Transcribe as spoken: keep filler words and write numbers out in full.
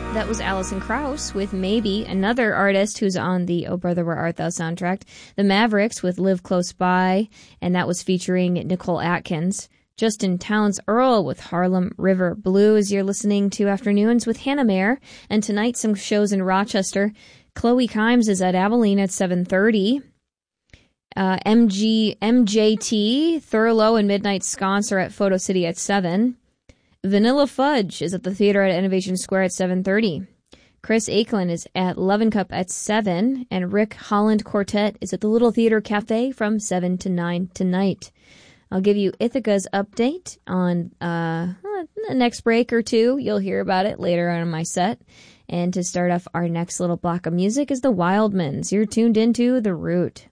That was Alison Krauss with Maybe, another artist who's on the Oh Brother Where Art Thou soundtrack. The Mavericks with Live Close By, and that was featuring Nicole Atkins. Justin Townes Earl with Harlem River Blues. You're listening to Afternoons with Hannah Mayer, and tonight some shows in Rochester. Chloe Kimes is at Abilene at seven thirty. Uh, M G, M J T, Thurlow, and Midnight Sconce are at Photo City at seven. Vanilla Fudge is at the theater at Innovation Square at seven thirty. Chris Akelin is at Love and Cup at seven. And Rick Holland Quartet is at the Little Theater Cafe from seven to nine tonight. I'll give you Ithaca's update on uh, the next break or two. You'll hear about it later on in my set. And to start off our next little block of music is the Wildmans. You're tuned into The Root.